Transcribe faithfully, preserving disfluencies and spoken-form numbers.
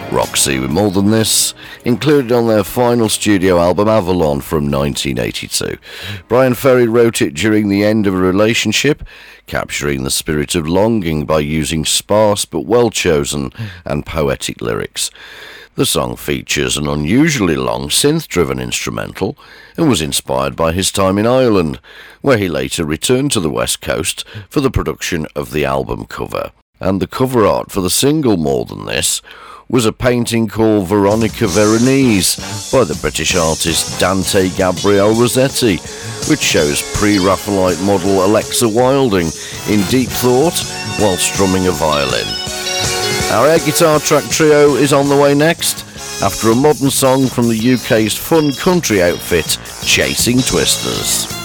Roxy with More Than This, included on their final studio album Avalon from nineteen eighty-two. Brian Ferry wrote it during the end of a relationship, capturing the spirit of longing by using sparse but well-chosen and poetic lyrics. The song features an unusually long synth-driven instrumental and was inspired by his time in Ireland, where he later returned to the West Coast for the production of the album cover. And the cover art for the single More Than This was a painting called Veronica Veronese by the British artist Dante Gabriel Rossetti, which shows pre-Raphaelite model Alexa Wilding in deep thought while strumming a violin. Our air guitar track trio is on the way next, after a modern song from the U K's fun country outfit Chasing Twisters.